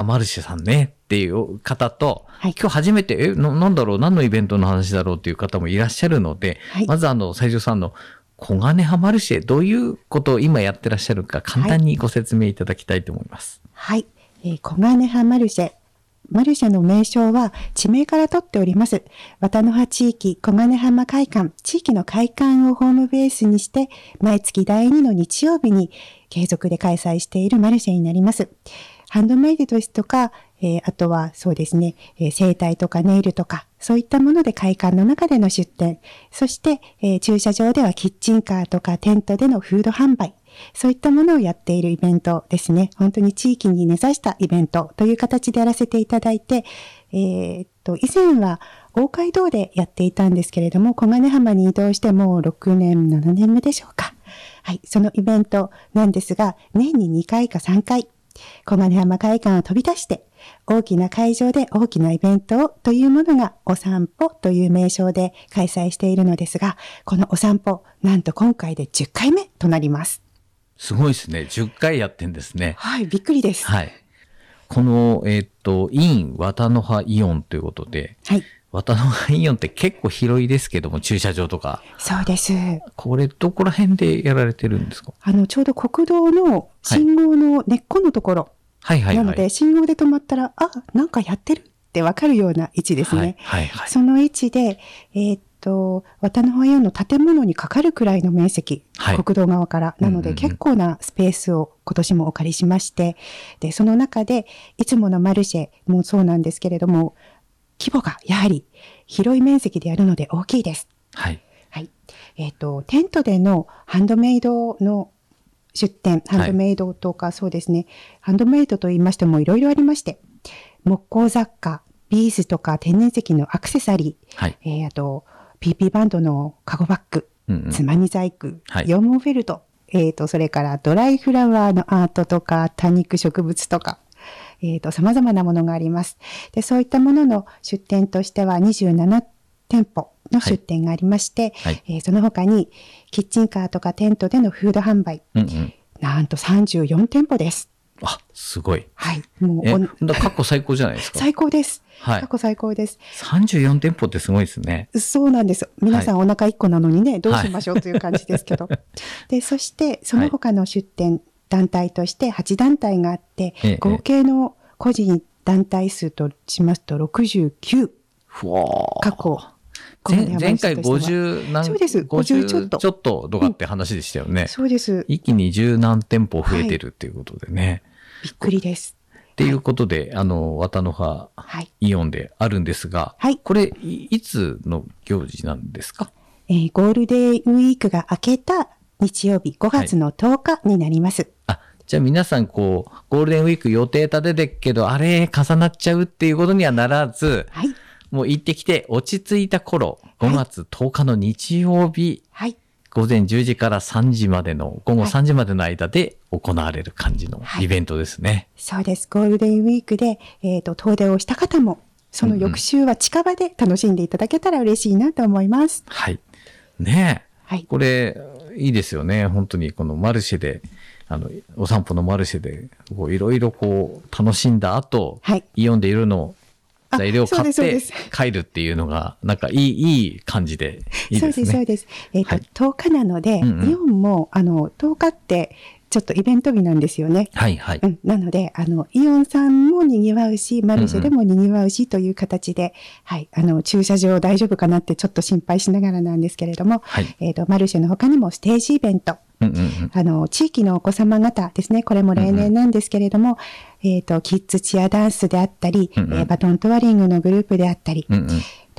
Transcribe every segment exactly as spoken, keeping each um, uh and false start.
マルシェさんねっていう方と、 はい、 今日初めて、え、な、なんだろう、何のイベントの話だろうっていう方もいらっしゃるので、はい、まずあの、西条さんの小金葉マルシェ、どういうことを今やってらっしゃるか、簡単にご説明いただきたいと思います。 はい。はい、えー、小金葉マルシェ。マルシェの名称は地名から取っております。渡の葉地域小金浜会館、地域の会館をホームベースにして、毎月だいにの日曜日に継続で開催しているマルシェになります。ハンドメイドですとか、えー、あとはそうですね、えー、整体とかネイルとか、そういったもので会館の中での出店、そして、えー、駐車場ではキッチンカーとかテントでのフード販売、そういったものをやっているイベントですね。本当に地域に根ざしたイベントという形でやらせていただいて、えー、っと、以前は大街道でやっていたんですけれども、小金浜に移動してもうろくねん、ななねんめでしょうか。はい、そのイベントなんですが、年ににかいかさんかい、小金浜会館を飛び出して、大きな会場で大きなイベントをというものがお散歩という名称で開催しているのですが、このお散歩、なんと今回でじゅっかいめとなります。 すごいですね。じゅっかいやってんですね。 はい、びっくりです。 はい。この、えっと、イン渡の葉イオンということで、 はい。 渡の葉イオンって結構広いですけども、駐車場とか。 そうです。 これ、どこら辺でやられてるんですか？ あの、ちょうど国道の信号の根っこのところ。 はいはいはい。 なので、信号で止まったら、あ、なんかやってるってわかるような位置ですね。 はいはいはい。 その位置で、えー、っと、渡の葉イオンの建物にかかるくらいの面積、はい、国道側から。なので、結構なスペースを今年もお借りしまして、で、その中で、いつものマルシェもそうなんですけれども、規模がやはり広い面積でやるので大きいです。 はい。 はい。えっと、テントでのハンドメイドの出店、ハンドメイドとか、はい、そうですね。ハンドメイドと言いましてもいろいろありまして、木工雑貨、ビーズとか天然石のアクセサリー、はい、えー、あと、ピーピー バンドのカゴバッグ、うんうん、つまみ細工、はい、羊毛フェルト、えっと、それからドライフラワーのアートとか、多肉植物とか、えっと、様々なものがあります。で、そういったものの出店としてはにじゅうななてんぽの出店がありまして、はいはい、えー、その他にキッチンカーとかテントでのフード販売、うんうん、なんとさんじゅうよんてんぽです。 あ、すごい。 はい。もうえ、過去最高じゃないですか。 最高です。 はい。 過去最高です。 さんじゅうよんてんぽってすごいですね。 そうなんです。皆さんお腹いっこなのにね、はい、どうしましょうという感じですけど。はい、で、そしてその他の出店、はい、団体としてはちだんたいがあって、ええ、合計の個人団体数としますとろくじゅうきゅう。 ふわ過去。 前, 前回ごじゅう何、 そうです。ごじゅうちょっと。 ちょっととかって話でしたよね。 うん、そうです。 一気に十何店舗増えてるっていうことでね。はい、 びっくりです。 っていうことで、はい、あの、渡の葉イオンであるんですが、はい、これい、いつの行事なんですか？ えー、ゴールデンウィークが明けた日曜日、ごがつのとおかになります。 はい、あ、じゃあ皆さんこう、ゴールデンウィーク予定立ててっけど、あれ、重なっちゃうっていうことにはならず、はい、もう行ってきて落ち着いた頃、ごがつとおかの日曜日、はい、午前じゅうじからさんじまでの、午後さんじまでの間で行われる感じのイベントですね。はいはい、 そうです。ゴールデンウィークで、えっと、遠出をした方も、その翌週は近場で楽しんでいただけたら嬉しいなと思います。 うんうん、はい。ねえ。はい。これ、いいですよね。本当にこのマルシェで、あの、お散歩のマルシェで、こう、いろいろこう、楽しんだ後、はい、イオンでいるのを、材料を買って帰るっていうのが、なんかいい、いい感じでいいですね。 そうです、そうです。えっと、はい、とおかなので、うんうん、イオンも、あの、とおかって、ちょっとイベント日なんですよね。 はいはい。 うん、なので、あの、イオンさんも賑わうし、マルシェでも賑わうしという形で、うんうん、はい、あの、駐車場大丈夫かなってちょっと心配しながらなんですけれども、はい、えっと、マルシェの他にもステージイベント、うんうんうん、あの、地域のお子様方ですね、これも例年なんですけれども、うんうん、えっと、キッズチアダンスであったり、うんうん、えー、バトントワリングのグループであったり、うんうん、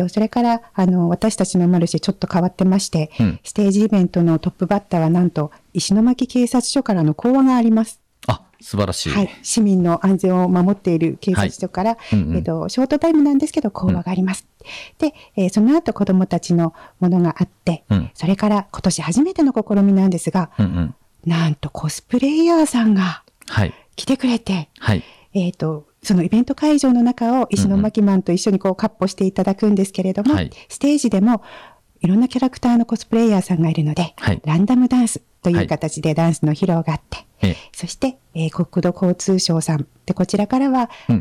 それから、あの、私たちのマルシェちょっと変わってまして、うん、ステージイベントのトップバッターはなんと、石巻警察署からの講話があります。 あ、素晴らしい。 はい。市民の安全を守っている警察署から、はい、うんうん、えっと、ショートタイムなんですけど、講話があります。うん、で、えー、その後子供たちのものがあって、うん、それから今年初めての試みなんですが、うんうん、なんとコスプレイヤーさんが来てくれて、はい、えっと、そのイベント会場の中を石巻マンと一緒にこう、かっ歩していただくんですけれども、はい、ステージでもいろんなキャラクターのコスプレイヤーさんがいるので、はい、ランダムダンスという形でダンスの披露があって、はい、そして、えー、国土交通省さんで、こちらからは、うん